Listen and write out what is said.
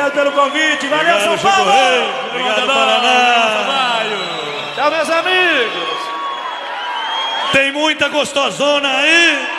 obrigado pelo convite. Valeu, Obrigado, São Paulo! Obrigado, Paraná! Tchau, meus amigos! Tem muita gostosona aí!